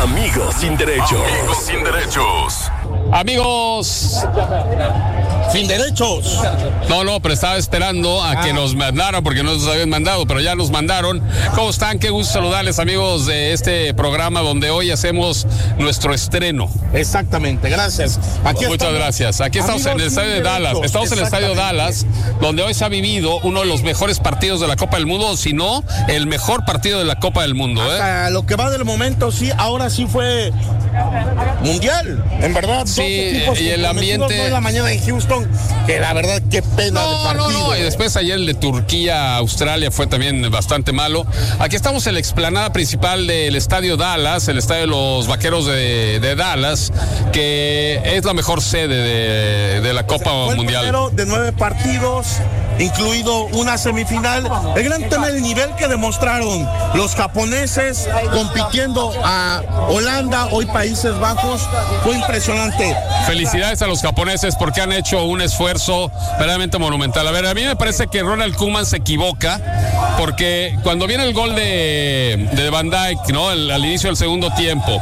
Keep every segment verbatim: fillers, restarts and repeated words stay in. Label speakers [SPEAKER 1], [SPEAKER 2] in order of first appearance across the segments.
[SPEAKER 1] Amigos sin derechos.
[SPEAKER 2] Amigos sin derechos.
[SPEAKER 3] Amigos
[SPEAKER 4] sin derechos.
[SPEAKER 3] No, no, pero estaba esperando a ah. que nos mandaran, porque no nos habían mandado, pero ya nos mandaron. ¿Cómo están? Qué gusto saludarles, amigos de este programa donde hoy hacemos nuestro estreno.
[SPEAKER 4] Exactamente, gracias.
[SPEAKER 3] Aquí Muchas estamos. gracias. Aquí estamos amigos en el estadio de Dallas. Estamos en el estadio de Dallas, donde hoy se ha vivido uno de los mejores partidos de la Copa del Mundo, si no, el mejor partido de la Copa del Mundo.
[SPEAKER 4] Hasta
[SPEAKER 3] ¿eh?
[SPEAKER 4] lo que va del momento, sí, ahora sí fue mundial, en verdad.
[SPEAKER 3] Sí, y el ambiente
[SPEAKER 4] de la mañana en Houston, que la verdad qué pena
[SPEAKER 3] no,
[SPEAKER 4] de partido.
[SPEAKER 3] No, no, y después ayer el de Turquía Australia fue también bastante malo. Aquí estamos en la explanada principal del estadio Dallas, el estadio de los Vaqueros de, de Dallas, que es la mejor sede de, de la Copa
[SPEAKER 4] fue
[SPEAKER 3] Mundial.
[SPEAKER 4] El primero de nueve partidos, incluido una semifinal. El gran tema del nivel que demostraron los japoneses compitiendo a Holanda, hoy Países Bajos, fue impresionante.
[SPEAKER 3] Felicidades a los japoneses porque han hecho un esfuerzo verdaderamente monumental. A ver, a mí me parece que Ronald Koeman se equivoca porque cuando viene el gol de, de Van Dijk, ¿no? El, al inicio del segundo tiempo,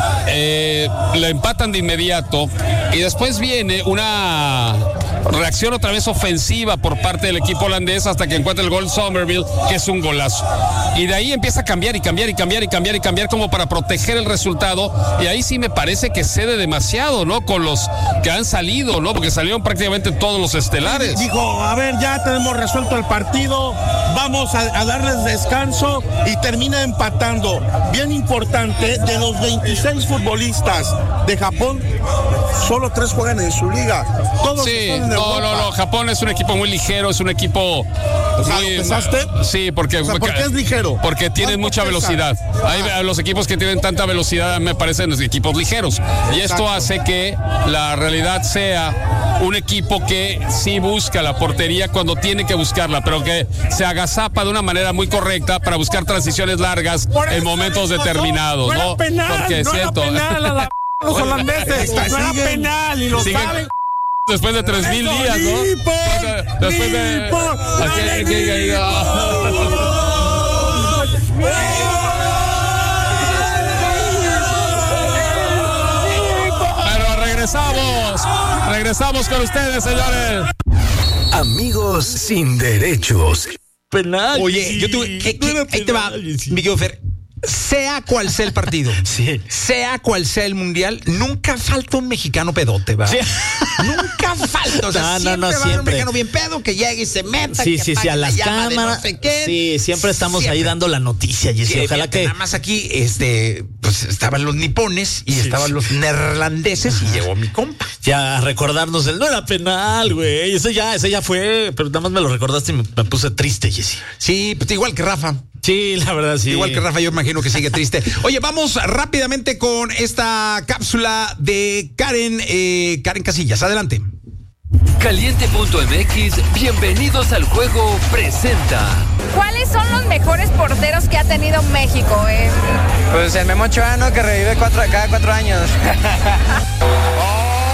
[SPEAKER 3] eh, le empatan de inmediato y después viene una reacción otra vez ofensiva por parte del equipo holandés hasta que encuentra el gol Somerville, que es un golazo. Y de ahí empieza a cambiar y cambiar y cambiar y cambiar y cambiar como para proteger el resultado. Y ahí sí me parece que cede demasiado, ¿no? Con los que han salido, ¿no? Porque salieron prácticamente todos los estelares.
[SPEAKER 4] Dijo, a ver, ya tenemos resuelto el partido, vamos a, a darles descanso y termina empatando. Bien importante, de los veintiséis futbolistas de Japón, solo tres juegan en su liga. Todos
[SPEAKER 3] sí, no, Europa. no, no, Japón es un equipo muy ligero, es un equipo...
[SPEAKER 4] O sea, muy, ¿lo pensaste?
[SPEAKER 3] Sí, porque...
[SPEAKER 4] O sea, ¿por qué es ligero?
[SPEAKER 3] Porque tienen mucha pesa? velocidad. Ah. Hay, los equipos que tienen tanta velocidad me parecen los equipos ligeros. Y Exacto. esto hace que la realidad sea un equipo que sí busca la portería cuando tiene que buscarla, pero que se agazapa de una manera muy correcta para buscar transiciones largas en momentos determinados, ¿no?
[SPEAKER 4] No penal,
[SPEAKER 3] porque
[SPEAKER 4] no
[SPEAKER 3] siento...
[SPEAKER 4] era penal a la los holandeses, no era penal y lo
[SPEAKER 3] siguen,
[SPEAKER 4] saben.
[SPEAKER 3] Después de tres mil días, ¿no?
[SPEAKER 4] Nippon,
[SPEAKER 3] Después de...
[SPEAKER 4] Nippon,
[SPEAKER 3] aquí, aquí, aquí, Pero regresamos, regresamos con ustedes, señores.
[SPEAKER 1] Amigos sin derechos.
[SPEAKER 5] Penal.
[SPEAKER 6] Oye, yo tuve... ¿qué, qué, ahí te va, Miguel Fer. Sea cual sea el partido,
[SPEAKER 5] sí.
[SPEAKER 6] sea cual sea el mundial, nunca falta un mexicano pedote, ¿va? Sí. Nunca falta, o sea, no, siempre no, no, va siempre. un mexicano bien pedo que llegue y se meta.
[SPEAKER 5] Sí,
[SPEAKER 6] que
[SPEAKER 5] sí, sí, a las cámaras.
[SPEAKER 6] No sé qué.
[SPEAKER 5] Sí, siempre estamos siempre. ahí dando la noticia, y sí, ojalá
[SPEAKER 6] fíjate,
[SPEAKER 5] que.
[SPEAKER 6] Nada más aquí, este, pues estaban los nipones y sí, estaban sí. los neerlandeses. Ajá. Y llegó mi compa.
[SPEAKER 5] Ya a recordarnos el no era penal, güey. Ese ya, ese ya fue, pero nada más me lo recordaste y me, me puse triste, Jessy.
[SPEAKER 6] Sí, pues igual que Rafa.
[SPEAKER 5] Sí, la verdad, sí.
[SPEAKER 6] Igual que Rafa, yo imagino que sigue triste. Oye, vamos rápidamente con esta cápsula de Karen, eh, Karen Casillas. Adelante.
[SPEAKER 7] Caliente punto m x, bienvenidos al juego, presenta.
[SPEAKER 8] ¿Cuáles son los mejores porteros que ha tenido México? Eh?
[SPEAKER 9] Pues el Memo Ochoa, ¿no? Que revive cuatro, cada cuatro años.
[SPEAKER 4] Oh,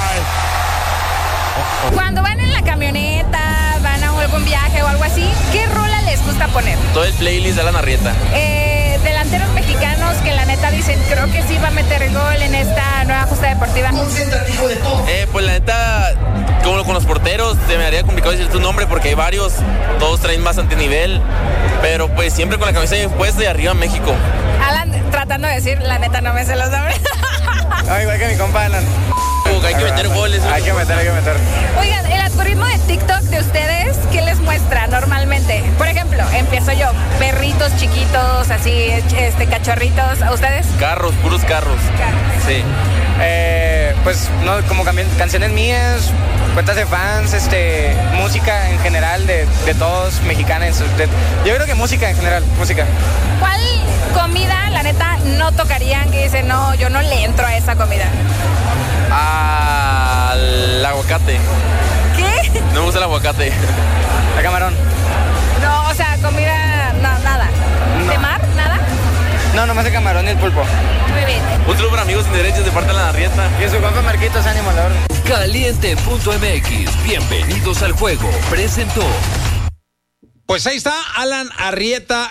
[SPEAKER 4] my.
[SPEAKER 8] Cuando van en la camioneta, van a algún viaje o algo así, ¿qué rola les gusta poner?
[SPEAKER 9] Todo el playlist de Alan Arrieta.
[SPEAKER 8] Eh, delanteros mexicanos que la neta dicen, creo que sí va a meter el gol en esta nueva justa deportiva.
[SPEAKER 9] Eh, pues la neta, como con los porteros, se me haría complicado decir tu nombre porque hay varios, todos traen bastante nivel, pero pues siempre con la cabeza bien puesta y arriba México.
[SPEAKER 8] Alan, tratando de decir, la neta no me sé los nombres.
[SPEAKER 9] Ay, igual que mi compa Alan. Hay que meter goles. Hay que meter, hay que meter.
[SPEAKER 8] Oigan, el algoritmo de TikTok de ustedes, ¿qué les muestra normalmente? Por ejemplo, empiezo yo, perritos chiquitos, así, este, cachorritos. ¿A ustedes?
[SPEAKER 9] Carros, puros carros.
[SPEAKER 8] Carros.
[SPEAKER 9] Sí.
[SPEAKER 10] Eh, pues, no, como canciones mías, cuentas de fans, este, música en general de, de todos, mexicanos. De, yo creo que música en general, música.
[SPEAKER 8] ¿Cuál comida, la neta, no tocarían que dicen, no, yo no le entro a esa comida?
[SPEAKER 9] Al aguacate.
[SPEAKER 8] ¿Qué?
[SPEAKER 9] No me gusta el aguacate.
[SPEAKER 10] El camarón.
[SPEAKER 8] No, o sea, comida, no, nada.
[SPEAKER 10] No.
[SPEAKER 8] ¿De mar? ¿Nada?
[SPEAKER 10] No, nomás el camarón y el pulpo.
[SPEAKER 8] Muy bien.
[SPEAKER 9] Un saludo para amigos sin derechos de parte de la Arrieta.
[SPEAKER 10] Y su compa Marquitos, ánimo, la orden.
[SPEAKER 7] Caliente punto m x, bienvenidos al juego, presentó.
[SPEAKER 6] Pues ahí está Alan Arrieta.